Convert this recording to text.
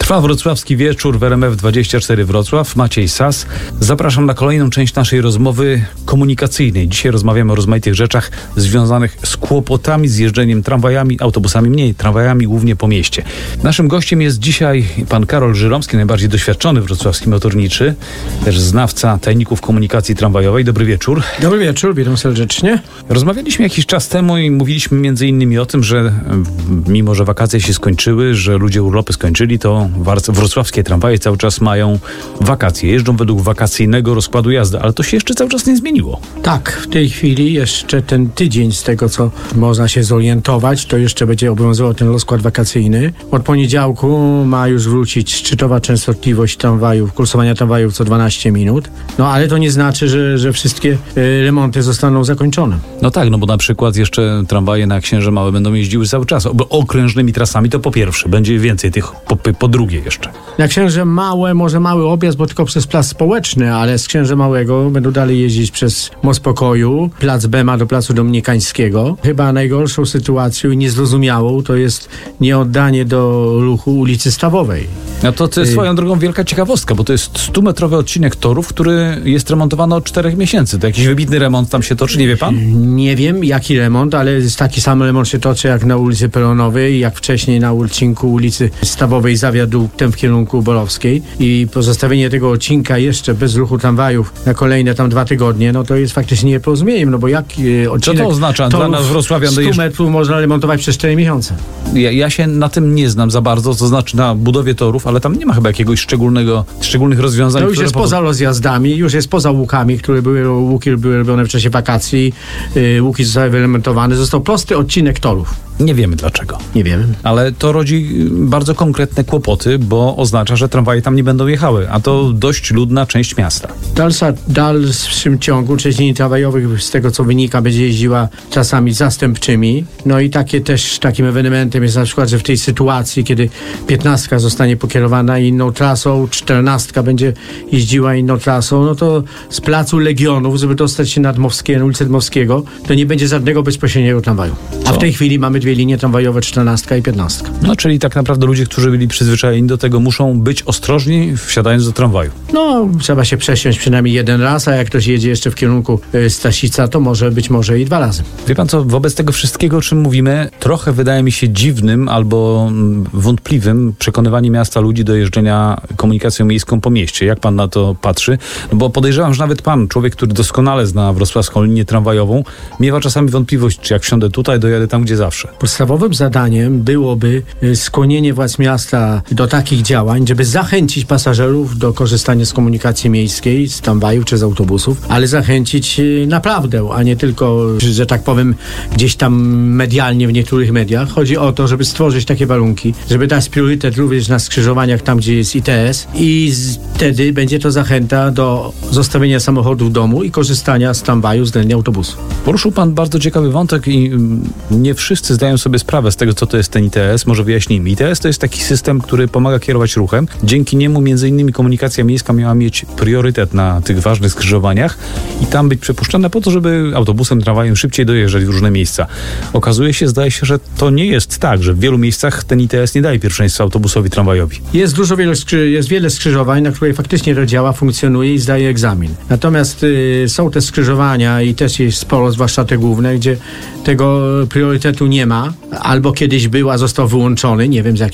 Trwa wrocławski wieczór w RMF24 Wrocław. Maciej Sas. Zapraszam na kolejną część naszej rozmowy komunikacyjnej. Dzisiaj rozmawiamy o rozmaitych rzeczach związanych z kłopotami z jeżdżeniem tramwajami, autobusami mniej, tramwajami głównie po mieście. Naszym gościem jest dzisiaj pan Karol Żyromski, najbardziej doświadczony wrocławski motorniczy, też znawca tajników komunikacji tramwajowej. Dobry wieczór. Dobry wieczór, witam serdecznie. Rozmawialiśmy jakiś czas temu i mówiliśmy między innymi o tym, że mimo, że wakacje się skończyły, że ludzie urlopy skończyli, to wrocławskie tramwaje cały czas mają wakacje. Jeżdżą według wakacyjnego rozkładu jazdy, ale to się jeszcze cały czas nie zmieniło. Tak, w tej chwili jeszcze ten tydzień, z tego co można się zorientować, to jeszcze będzie obowiązywał ten rozkład wakacyjny. Od poniedziałku ma już wrócić szczytowa częstotliwość tramwajów, kursowania tramwajów co 12 minut. No ale to nie znaczy, że wszystkie remonty zostaną zakończone. No tak, no bo na przykład jeszcze tramwaje na Księże Małe będą jeździły cały czas. Okrężnymi trasami to po pierwsze, będzie więcej tych po drugie jeszcze. Na Księże Małe może mały objazd, bo tylko przez plac społeczny, ale z Księży Małego będą dalej jeździć przez Most Pokoju, plac Bema do placu Dominikańskiego. Chyba najgorszą sytuacją i niezrozumiałą to jest nieoddanie do ruchu ulicy Stawowej. No to jest swoją drogą wielka ciekawostka, bo to jest 100-metrowy odcinek torów, który jest remontowany od 4 miesięcy. To jakiś wybitny remont tam się toczy, nie wie pan? Nie wiem jaki remont, ale taki sam remont się toczy jak na ulicy Peronowej, jak wcześniej na odcinku ulicy Stawowej za wiaduktem w kierunku Borowskiej i pozostawienie tego odcinka jeszcze bez ruchu tramwajów na kolejne tam 2 tygodnie, no to jest faktycznie nieporozumieniem, no bo jak odcinek co to oznacza dla nas wrocławian? 100 metrów można remontować przez 4 miesiące. Ja się na tym nie znam za bardzo, to znaczy na budowie torów, ale tam nie ma chyba jakiegoś szczególnych rozwiązań. To już jest poza rozjazdami, już jest poza łukami, łuki były robione w czasie wakacji, łuki zostały wyremontowane, został prosty odcinek torów. Nie wiemy dlaczego. Nie wiemy. Ale to rodzi bardzo konkretne kłopoty, bo oznacza, że tramwaje tam nie będą jechały, a to dość ludna część miasta. W dalszym ciągu część linii tramwajowych, z tego co wynika, będzie jeździła czasami zastępczymi. No i takim ewenementem jest na przykład, że w tej sytuacji, kiedy 15 zostanie pokierowana inną trasą, 14 będzie jeździła inną trasą, no to z placu Legionów, żeby dostać się na ulicę Dmowskiego, to nie będzie żadnego bezpośredniego tramwaju. A w tej chwili mamy 2 linie tramwajowe, 14 i 15. No czyli tak naprawdę ludzie, którzy byli przyzwyczajeni do tego, muszą być ostrożni wsiadając do tramwaju. No, trzeba się przesiąść przynajmniej 1 raz, a jak ktoś jedzie jeszcze w kierunku Staszica, to może i 2 razy. Wie pan co, wobec tego wszystkiego, o czym mówimy, trochę wydaje mi się dziwnym albo wątpliwym przekonywanie miasta ludzi do jeżdżenia komunikacją miejską po mieście. Jak pan na to patrzy? No bo podejrzewam, że nawet pan, człowiek, który doskonale zna wrocławską linię tramwajową, miewa czasami wątpliwość, czy jak wsiądę tutaj, dojadę tam, gdzie zawsze. Podstawowym zadaniem byłoby skłonienie władz miasta do takich działań, żeby zachęcić pasażerów do korzystania z komunikacji miejskiej, z tramwajów czy z autobusów, ale zachęcić naprawdę, a nie tylko, że tak powiem, gdzieś tam medialnie w niektórych mediach. Chodzi o to, żeby stworzyć takie warunki, żeby dać priorytet również na skrzyżowaniach tam, gdzie jest ITS i wtedy będzie to zachęta do zostawienia samochodu w domu i korzystania z tramwaju względnie autobusu. Poruszył pan bardzo ciekawy wątek i nie wszyscy zdają sobie sprawę z tego, co to jest ten ITS. Może wyjaśnijmy. ITS to jest taki system, który pomaga kierować ruchem. Dzięki niemu między innymi komunikacja miejska miała mieć priorytet na tych ważnych skrzyżowaniach i tam być przepuszczana po to, żeby autobusem, tramwajem szybciej dojeżdżać w różne miejsca. Zdaje się, że to nie jest tak, że w wielu miejscach ten ITS nie daje pierwszeństwa autobusowi, tramwajowi. Jest wiele skrzyżowań, na której faktycznie to działa, funkcjonuje i zdaje egzamin. Natomiast są te skrzyżowania i też jest sporo, zwłaszcza te główne, gdzie tego priorytetu nie ma, albo kiedyś został wyłączony, nie wiem z